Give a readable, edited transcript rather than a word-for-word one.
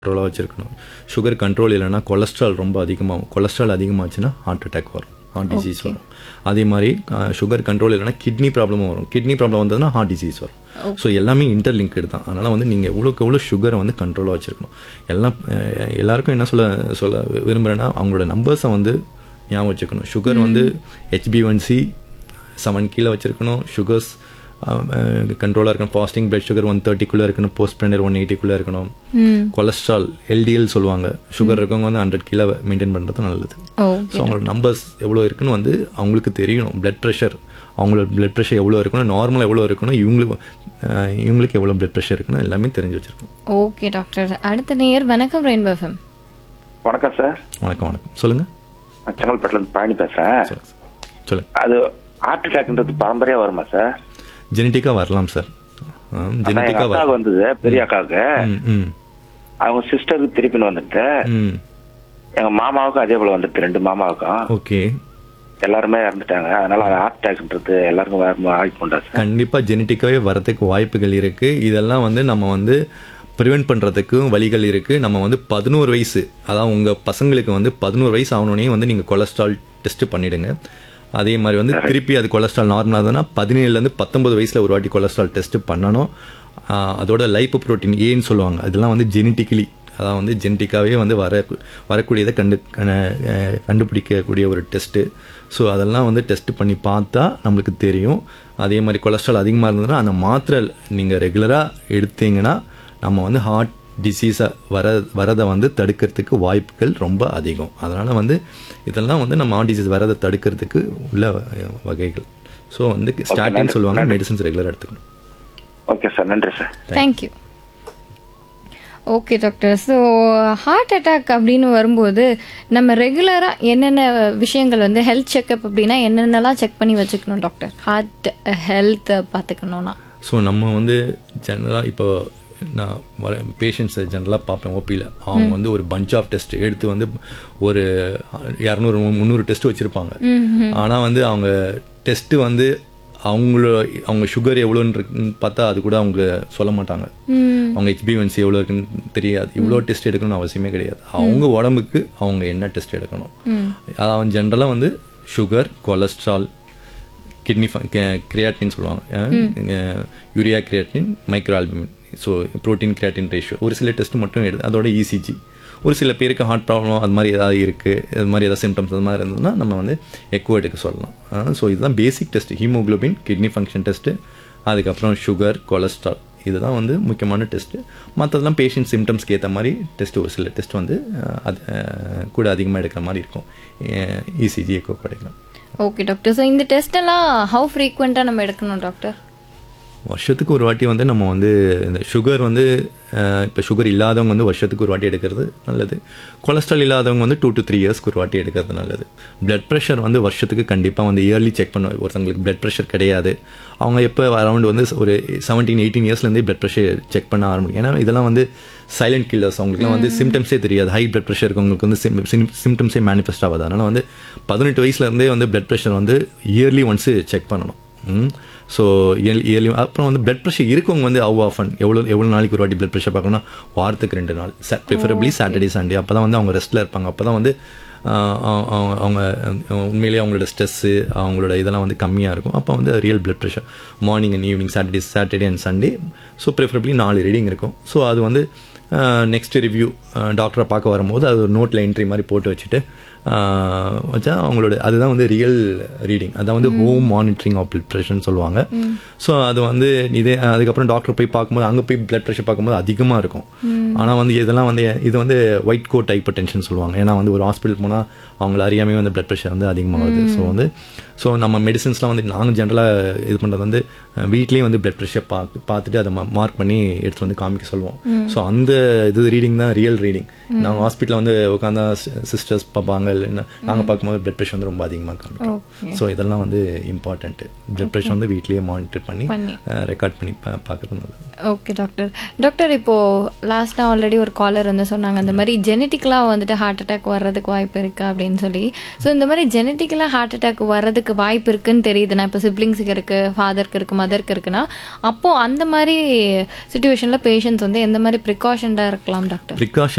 கண்ட்ரோலாக வச்சுருக்கணும். Sugar control இல்லைன்னா கொலஸ்ட்ரால் ரொம்ப அதிகமாகும். கொலஸ்ட்ரால் அதிகமாச்சுன்னா ஹார்ட் அட்டாக் வரும், ஹார்ட் டிசீஸ் வரும். அதே மாதிரி சுகர் கண்ட்ரோல் இல்லைன்னா கிட்னி ப்ராப்ளமும் வரும். கிட்னி ப்ராப்ளம் வந்ததுன்னா ஹார்ட் டிசீஸ் வரும். ஸோ எல்லாமே இன்டர்லிங்க்டு தான். அதனால் வந்து நீங்கள் எவ்வளோக்கு எவ்வளோ சுகரை வந்து கண்ட்ரோலாக வச்சுருக்கணும். எல்லாருக்கும் என்ன சொல்ல விரும்புகிறேன்னா, அவங்களோட நம்பர்ஸை வந்து ஞாபகம் வச்சுக்கணும். சுகர் வந்து HbA1c 7 கீழே வச்சுருக்கணும். சுகர்ஸ் கண்ட்ரோலாக இருக்கணும். ஃபாஸ்டிங் பிளட் சுகர் 130 இருக்கணும். போஸ்ட் ப்ரெண்டர் 180 இருக்கணும். கொலஸ்ட்ரால் LDL சொல்லுவாங்க. சுகர் இருக்கவங்க வந்து 100 கிலோ மெயின்டைன் பண்ணுறது நல்லது. ஸோ அவங்களோட நம்பர்ஸ் எவ்வளோ இருக்குன்னு வந்து அவங்களுக்கு தெரியணும். பிளட் ப்ரெஷர், அவங்களோட பிளட் ப்ரெஷர் எவ்வளோ இருக்கணும், நார்மலாக எவ்வளோ இருக்கணும், இவங்களுக்கு எவ்வளோ பிளட் ப்ரெஷர் இருக்குன்னு எல்லாமே தெரிஞ்சு வச்சுருக்கணும். Okay doctor. அடுத்த நேயர். வணக்கம் ரெயின்போ FM. வணக்கம் சார். வணக்கம். சொல்லுங்கள். செங்கல்பட்டுலேருந்து பழனி பேசுகிறேன். சொல்லுங்கள். அது ஹார்ட் அட்டாக்ன்றது பரம்பரையாக வருமா சார்? ஜெனட்டிக்காக வரலாம் சார். அக்காவுக்கு வந்தது, பெரிய அக்காவுக்கு. அவங்க சிஸ்டருக்கு திருப்பின்னு வந்துட்டு எங்க மாமாவுக்கும் அதே போல வந்துட்டு, 2 மாமாவுக்கும். ஓகே. எல்லாருமே இறந்துட்டாங்க. அதனால ஹார்ட் அட்டாக்ன்றது எல்லாருக்கும் வாய்ப்பு உண்டா சார்? கண்டிப்பாக ஜெனட்டிக்காகவே வரதுக்கு வாய்ப்புகள் இருக்குது. இதெல்லாம் வந்து நம்ம வந்து ப்ரிவெண்ட் பண்ணுறதுக்கும் வழிகள் இருக்குது. நம்ம வந்து 11 வயசு, அதாவது உங்கள் பசங்களுக்கு வந்து 11 வயசு ஆகணுன்னே வந்து நீங்கள் கொலஸ்ட்ரால் டெஸ்ட்டு பண்ணிவிடுங்க. அதே மாதிரி வந்து திருப்பி அது கொலஸ்ட்ரால் நார்மலாக இருந்ததுன்னா 17லேருந்து 19 வயசில் ஒரு வாட்டி கொலஸ்ட்ரால் டெஸ்ட்டு பண்ணணும். அதோட லைப்போ புரோட்டீன் ஏன்னு சொல்லுவாங்க. அதெல்லாம் வந்து ஜெனட்டிக்கலி, அதான் வந்து ஜெனட்டிக்காகவே வந்து வரக்கூடியதை கண்டுபிடிக்கக்கூடிய ஒரு டெஸ்ட்டு. ஸோ அதெல்லாம் வந்து டெஸ்ட்டு பண்ணி பார்த்தா நம்மளுக்கு தெரியும். அதே மாதிரி கொலஸ்ட்ரால் அதிகமாக இருந்ததுன்னா அந்த மாத்திரை நீங்கள் ரெகுலராக எடுத்தீங்கன்னா நம்ம வந்து ஹார்ட் டிசீஸை வரதை வந்து தடுக்கிறதுக்கு வாய்ப்புகள் ரொம்ப அதிகம். அதனால் வந்து இதெல்லாம் வந்து நம்ம ஹார்ட் டிசீஸ் வரதை தடுக்கிறதுக்கு உள்ள வகைகள். ஸோ வந்து ஸ்டார்டிங் சொல்லுவாங்க, மெடிசன்ஸ் ரெகுலராக எடுத்துக்கணும். ஓகே சார், நன்றி sir. Thank you. Okay doctor. So heart attack அப்படின்னு வரும்போது நம்ம ரெகுலராக என்னென்ன விஷயங்கள் வந்து ஹெல்த் செக்அப் அப்படின்னா என்னென்னலாம் செக் பண்ணி வச்சுக்கணும் டாக்டர், ஹார்ட் ஹெல்த்தை பார்த்துக்கணுன்னா? ஸோ நம்ம வந்து ஜெனரலாக இப்போ நான் பேஷண்ட்ஸை ஜென்ரலாக பார்ப்பேன் ஓபியில். அவங்க வந்து ஒரு பஞ்ச் ஆஃப் டெஸ்ட் எடுத்து வந்து ஒரு 200-300 டெஸ்ட் வச்சுருப்பாங்க. ஆனால் வந்து அவங்க டெஸ்ட்டு வந்து அவங்க சுகர் எவ்வளோன்னு பார்த்தா அது கூட அவங்க சொல்ல மாட்டாங்க. அவங்க HbA1c எவ்வளோ இருக்குன்னு தெரியாது. இவ்வளோ டெஸ்ட் எடுக்கணும்னு அவசியமே கிடையாது. அவங்க உடம்புக்கு அவங்க என்ன டெஸ்ட் எடுக்கணும், அதாவது ஜென்ரலாக வந்து சுகர், கொலஸ்ட்ரால், கிட்னி கிரியாட்டின் சொல்லுவாங்க, urea creatine, micro albumin, so protein creatine ratio, ஒரு சில டெஸ்ட் மட்டும் எடுத்து அதோட ECG. ஒரு சில பேருக்கு ஹார்ட் ப்ராப்ளம் அது மாதிரி ஏதாவது இருக்குது, அது மாதிரி ஏதாவது சிம்டம்ஸ் அது மாதிரி இருந்ததுன்னா நம்ம வந்து எக்கோ எடுக்க சொல்லலாம். ஸோ இதுதான் பேசிக் test. Haemoglobin, kidney function test, அதுக்கப்புறம் சுகர், கொலஸ்ட்ரால், இதுதான் வந்து முக்கியமான டெஸ்ட்டு. மற்றதெல்லாம் பேஷண்ட் சிம்டம்ஸ்க்கு ஏற்ற மாதிரி டெஸ்ட்டு. ஒரு சில டெஸ்ட் வந்து அது கூட அதிகமாக எடுக்கிற மாதிரி இருக்கும். ECG, எக்கோ எடுக்கலாம். Okay doctor. ஸோ இந்த டெஸ்ட்டெல்லாம் ஹவு ஃப்ரீக்வெண்ட்டாக நம்ம எடுக்கணும் டாக்டர்? வருஷத்துக்கு ஒரு வாட்டி வந்து நம்ம வந்து இந்த சுகர் வந்து இப்போ சுகர் இல்லாதவங்க வந்து வருஷத்துக்கு ஒரு வாட்டி எடுக்கிறது நல்லது. கொலஸ்ட்ரால் இல்லாதவங்க வந்து 2 to 3 இயர்ஸ்க்கு ஒரு வாட்டி எடுக்கிறது நல்லது. பிளட் ப்ரெஷர் வந்து வருஷத்துக்கு கண்டிப்பாக வந்து இயர்லி செக் பண்ணுவோம். ஒருத்தவங்களுக்கு பிளட் ப்ரெஷர் கிடையாது, அவங்க எப்போ அரௌண்ட் வந்து ஒரு 17-18 இயர்ஸ்லேருந்தே பிளட் ப்ரெஷர் செக் பண்ண ஆரம்பிக்கும். ஏன்னா இதெல்லாம் வந்து சைலண்ட் கில்லர்ஸ். அவங்களுக்குலாம் வந்து சிம்டம்ஸே தெரியாது. ஹை பிளட் ப்ரெஷர் இருக்கவங்களுக்கு வந்து சிம்டம்ஸே மேனிஃபெஸ்ட் ஆகாது. அதனால் வந்து 18 வயசுலேருந்தே வந்து பிளட் ப்ரெஷர் வந்து இயர்லி ஒன்ஸு செக் பண்ணணும். So yearly. அப்புறம் வந்து பிளட் ப்ரெஷர் இருக்கவங்க வந்து எவ்வளோ நாளைக்கு ஒரு வாட்டி பிளட் ப்ரெஷர் பார்க்கணும்னா வாரத்துக்கு 2 நாள், ப்ரிஃபரபிளி சாட்டர்டே சண்டே. அப்போ தான் வந்து அவங்க ரெஸ்ட்டில் இருப்பாங்க. அப்போ தான் வந்து அவங்க உண்மையிலேயே அவங்களோட ஸ்ட்ரெஸ்ஸு அவங்களோட இதெல்லாம் வந்து கம்மியாக இருக்கும். அப்போ வந்து real blood pressure morning and evening, Saturday and Sunday. So preferably 4 reading இருக்கும். ஸோ அது வந்து நெக்ஸ்ட் ரிவ்யூ டாக்டரை பார்க்க வரும்போது அது ஒரு நோட்டில் என்ட்ரி மாதிரி போட்டு வச்சுட்டு வச்சா அவங்களோட அதுதான் வந்து ரியல் ரீடிங். அதான் வந்து ஹோம் மானிட்டரிங் ஆஃப் பிளட் ப்ரெஷர்னு சொல்லுவாங்க. ஸோ அது வந்து அதுக்கப்புறம் டாக்டர் போய் பார்க்கும்போது அங்கே போய் பிளட் ப்ரெஷர் பார்க்கும்போது அதிகமாக இருக்கும். ஆனால் வந்து இதெல்லாம் வந்து இது வந்து ஒயிட் கோட் ஹைப்பர் டென்ஷன் சொல்லுவாங்க. ஏன்னா வந்து ஒரு ஹாஸ்பிட்டல் போனால் அவங்கள அறியாமே வந்து பிளட் ப்ரெஷர் வந்து அதிகமாகுது. ஸோ நம்ம மெடிசன்ஸ்லாம் வந்து நாங்கள் ஜென்ரலாக இது பண்ணுறது வந்து வீட்லேயே வந்து பிளட் ப்ரெஷர் பார்த்துட்டு அதை மார்க் பண்ணி எடுத்துகிட்டு வந்து காமிக்க சொல்லுவோம். ஸோ அந்த இது ரீடிங் தான் ரியல் ரீடிங். நாங்கள் ஹாஸ்பிட்டலில் வந்து உட்காந்தா சிஸ்டர்ஸ் பார்ப்பாங்க, இல்லைன்னா நாங்கள் பார்க்கும்போது பிளட் ப்ரெஷர் வந்து ரொம்ப அதிகமாக காமிக்கும். ஸோ இதெல்லாம் வந்து இம்பார்ட்டன்ட்டு. பிளட் ப்ரெஷர் வந்து வீட்லேயே மானிட்டர் பண்ணி ரெக்கார்ட் பண்ணி பார்க்குறது நல்லது. Okay doctor. டாக்டர், இப்போது லாஸ்ட்டாக ஆல்ரெடி ஒரு காலர் வந்து சொன்னாங்க அந்த மாதிரி ஜெனட்டிக்கலாக வந்துட்டு ஹார்ட் அட்டாக் வர்றதுக்கு வாய்ப்பு இருக்குது அப்படின்னு சொல்லி. ஸோ இந்த மாதிரி ஜெனட்டிக்கலாக ஹார்ட் அட்டாக் வர்றதுக்கு வாய்ப்பு இருக்குன்னு தெரியுதுண்ணா. இப்போ சிப்ளிங்ஸுக்கு இருக்குது, ஃபாதருக்கு இருக்குது, மதருக்கு இருக்குன்னா அப்போது அந்த மாதிரி சுச்சுவேஷனில் பேஷண்ட்ஸ் வந்து எந்த மாதிரி ப்ரிகாஷனாக இருக்கலாம் டாக்டர்? ப்ரிகாஷன்